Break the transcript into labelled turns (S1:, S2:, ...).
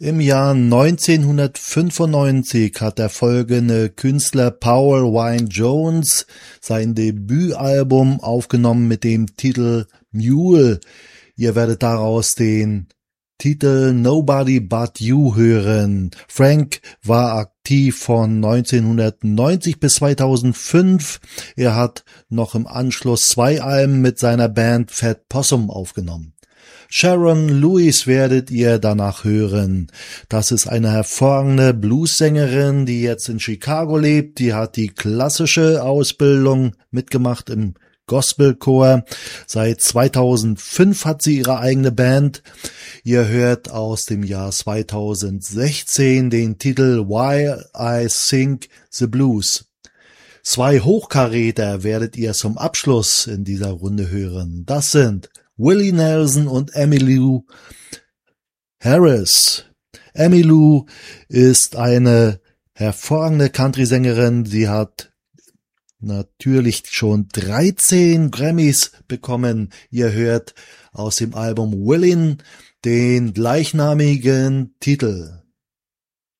S1: Im Jahr 1995 hat der folgende Künstler Paul Wynne Jones sein Debütalbum aufgenommen mit dem Titel Mule. Ihr werdet daraus den Titel Nobody But You hören. Frank war aktiv von 1990 bis 2005. Er hat noch im Anschluss 2 Alben mit seiner Band Fat Possum aufgenommen. Sharon Lewis werdet ihr danach hören. Das ist eine hervorragende Bluessängerin, die jetzt in Chicago lebt. Die hat die klassische Ausbildung mitgemacht im Gospelchor. Seit 2005 hat sie ihre eigene Band. Ihr hört aus dem Jahr 2016 den Titel While I Sing the Blues. 2 Hochkaräter werdet ihr zum Abschluss in dieser Runde hören. Das sind Willie Nelson und Emmylou Harris. Emmylou ist eine hervorragende Country-Sängerin. Sie hat natürlich schon 13 Grammys bekommen. Ihr hört aus dem Album Willin' den gleichnamigen Titel.